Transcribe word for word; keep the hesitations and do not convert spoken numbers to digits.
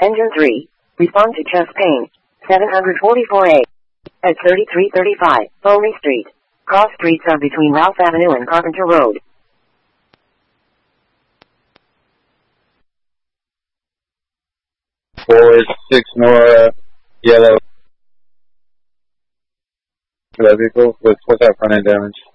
Engine three. Respond to chest pain. seven forty-four A. At thirty-three thirty-five, Foley Street. Cross streets are between Ralph Avenue and Carpenter Road. Four six Nora, yellow. Vehicle with what's that front end damage?